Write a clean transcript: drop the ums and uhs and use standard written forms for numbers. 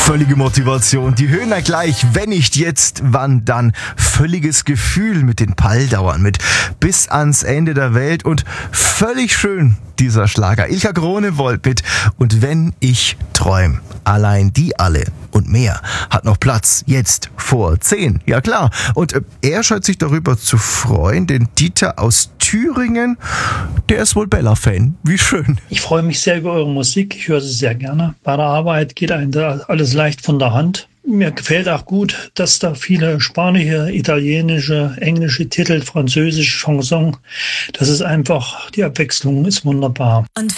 Völlige Motivation, die Höhen gleich, wenn nicht jetzt, wann dann? Völliges Gefühl mit den Palldauern, mit bis ans Ende der Welt und völlig schön dieser Schlager. Ilka Gronewold mit Und wenn ich träum. Allein die alle und mehr hat noch Platz jetzt vor 10. Ja klar. Und er scheint sich darüber zu freuen, denn Dieter aus Thüringen, der ist wohl Bella-Fan. Wie schön. Ich freue mich sehr über eure Musik. Ich höre sie sehr gerne. Bei der Arbeit geht einem da alles leicht von der Hand. Mir gefällt auch gut, dass da viele spanische, italienische, englische Titel, französische Chanson. Das ist einfach, die Abwechslung ist wunderbar. Und